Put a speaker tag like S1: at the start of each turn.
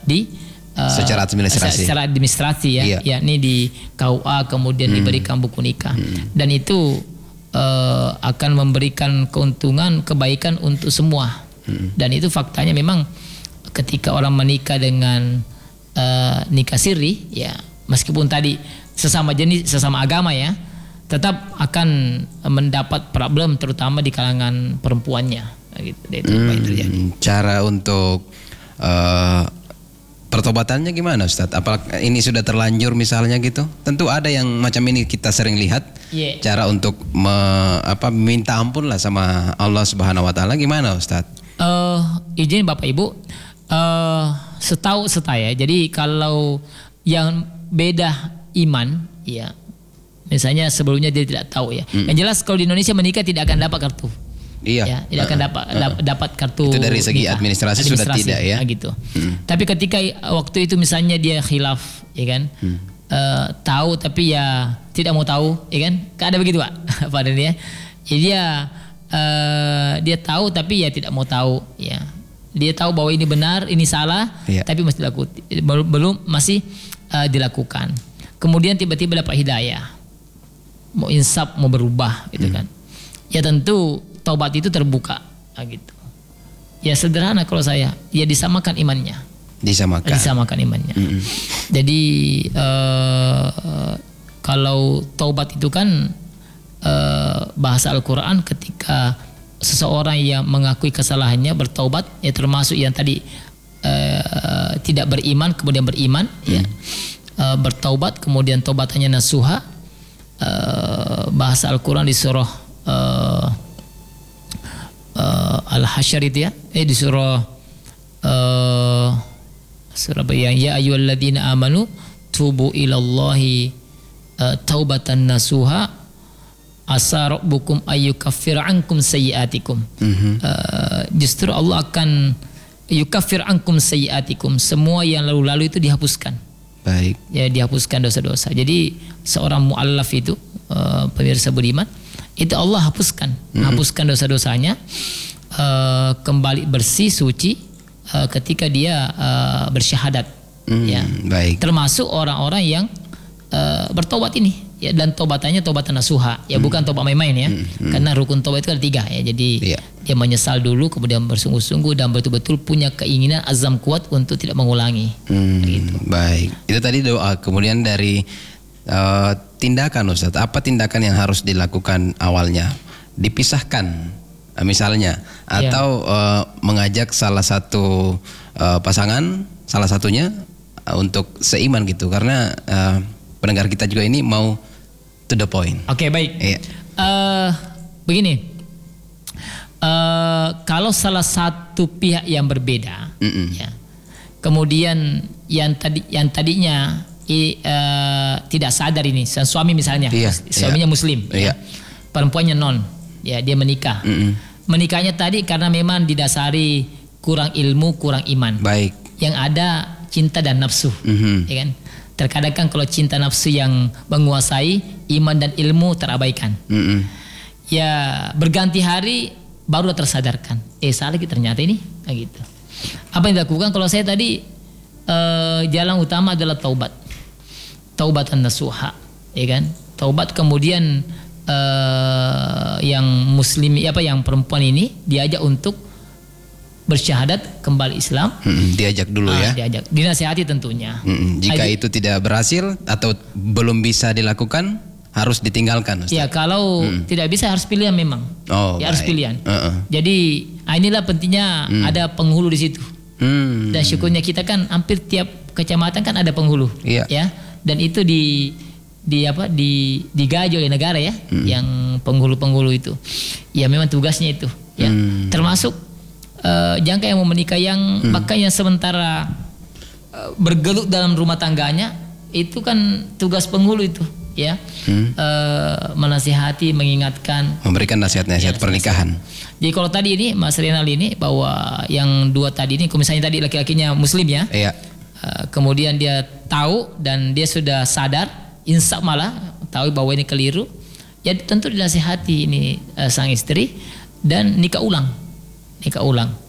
S1: di secara administrasi ya, yakni di KUA, kemudian diberikan buku nikah, dan itu akan memberikan keuntungan kebaikan untuk semua. Dan itu faktanya memang ketika orang menikah dengan nikah siri ya, meskipun tadi sesama jenis, sesama agama ya, tetap akan mendapat problem terutama di kalangan perempuannya gitu. Itu terjadi.
S2: Cara untuk pertobatannya gimana Ustadz? Apakah ini sudah terlanjur misalnya gitu? Tentu ada yang macam ini kita sering lihat. Cara untuk minta ampun lah sama Allah Subhanahu Wa Taala gimana Ustadz?
S1: Izin Bapak Ibu, setahu saya. Jadi kalau yang beda iman, ya, misalnya sebelumnya dia tidak tahu ya. Yang jelas kalau di Indonesia menikah tidak akan dapat kartu. Ya, tidak akan dapat kartu.
S2: Itu dari segi administrasi sudah tidak ya.
S1: Gitu. Tapi ketika waktu itu misalnya dia khilaf, ya kan, tahu tapi ya tidak mau tahu, ya kan, ada begitu Pak, Pak ya. Jadi dia tahu tapi ya tidak mau tahu, ya. Dia tahu bahwa ini benar, ini salah, tapi masih masih dilakukan. Kemudian tiba-tiba dapat hidayah, mau insaf, mau berubah, gitu kan. Ya tentu taubat itu terbuka, gitu. Ya sederhana kalau saya, ya disamakan imannya. Disamakan imannya. Jadi kalau taubat itu kan bahasa Al-Quran ketika seseorang yang mengakui kesalahannya bertaubat, ya termasuk yang tadi tidak beriman kemudian beriman, ya, bertaubat kemudian taubatannya nasuha. Bahasa Al-Quran di surah Al-Hasyr itu ya, di surah yang ya ayyuhalladzina amanu tubu ilallahi taubatan nasuha asa rabbukum ayyukaffir ankum sayyiatikum. Justru Allah akan yukaffir ankum sayyiatikum, semua yang lalu-lalu itu dihapuskan.
S2: Baik. Ya,
S1: dihapuskan dosa-dosa. Jadi seorang muallaf itu pemirsa budiman, itu Allah hapuskan dosa-dosanya, kembali bersih suci ketika dia bersyahadat. Ya.
S2: Baik.
S1: Termasuk orang-orang yang bertobat ini, ya, dan tobatannya tobatan nasuha, ya, bukan tobat main-main ya. Karena rukun tobat itu ada 3 ya. Jadi dia menyesal dulu, kemudian bersungguh-sungguh dan betul-betul punya keinginan azam kuat untuk tidak mengulangi. Gitu.
S2: Baik. Itu tadi doa. Kemudian dari tindakan Ustaz, apa tindakan yang harus dilakukan awalnya? Dipisahkan misalnya, atau mengajak salah satu pasangan, salah satunya untuk seiman gitu, karena pendengar kita juga ini mau to the point.
S1: Oke, baik. Begini, kalau salah satu pihak yang berbeda, ya, kemudian yang tadinya tidak sadar ini, suami misalnya, suaminya muslim, ya, perempuannya non, ya, dia menikah. Menikahnya tadi karena memang didasari kurang ilmu, kurang iman.
S2: Baik.
S1: Yang ada cinta dan nafsu, ya kan? Terkadang kan kalau cinta nafsu yang menguasai, iman dan ilmu terabaikan. Ya berganti hari baru tersadarkan, salah ternyata ini, gitu. Apa yang dilakukan? Kalau saya tadi jalan utama adalah taubat, taubatan nasuha, ya kan? Taubat, kemudian yang muslim, yang perempuan ini diajak untuk bersyahadat kembali Islam.
S2: Diajak dulu ya.
S1: Diajak, dinasihati tentunya.
S2: Jika itu tidak berhasil atau belum bisa dilakukan, harus ditinggalkan Ustaz.
S1: Ya, kalau tidak bisa harus pilihan memang. Harus pilihan. Jadi inilah pentingnya ada penghulu di situ. Dan syukurnya kita kan hampir tiap kecamatan kan ada penghulu. Ya. Dan itu digaji oleh negara ya, yang penghulu-penghulu itu. Ya memang tugasnya itu. Ya. Termasuk jangka yang mau menikah, yang makanya sementara bergelut dalam rumah tangganya, itu kan tugas penghulu itu, ya, menasihati, mengingatkan,
S2: memberikan nasihat-nasihat pernikahan.
S1: Jadi kalau tadi ini Mas Renal ini, bahwa yang 2 tadi ini, misalnya tadi laki-lakinya muslim ya, kemudian dia tahu dan dia sudah sadar, insaf malah tahu bahwa ini keliru, ya tentu dinasihati ini sang istri dan nikah ulang.